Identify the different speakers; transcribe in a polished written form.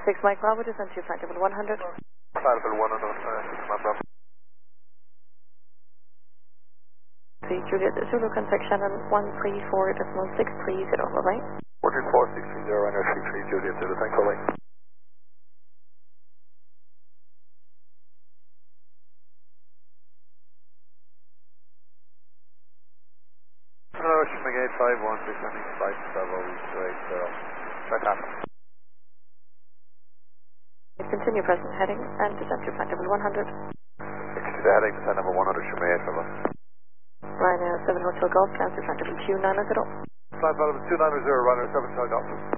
Speaker 1: 6 Mike Bravo, descend to flight level 100.
Speaker 2: Flight level 100, 6 Mike Bravo.
Speaker 1: 3 Juliet Zulu, contact Shannon 134.630, bye-bye.
Speaker 2: 134.630, runner 33 Juliet Zulu, thanks, bye-bye. Hello, Shimmy 851, descending flight level 280. Right half.
Speaker 1: Continue present heading and descend to flight level 100.
Speaker 2: Continue the heading, descend level 100, Shimmy 851.
Speaker 1: Ryanair 7 Hotel Golf, cancel flight level 290.
Speaker 2: Flight level 290, runner 7 Hotel Golf.